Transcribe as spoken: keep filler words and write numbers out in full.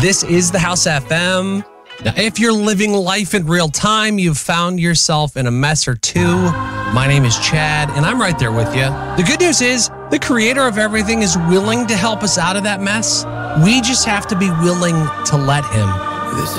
This is the House F M. Now, if you're living life in real time, you've found yourself in a mess or two. My name is Chad, and I'm right there with you. The good news is the creator of everything is willing to help us out of that mess. We just have to be willing to let him. This